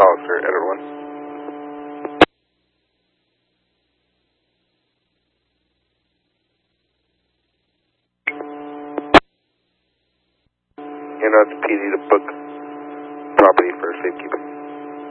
Hollister, Edward 1. It's PD to book property for safekeeping.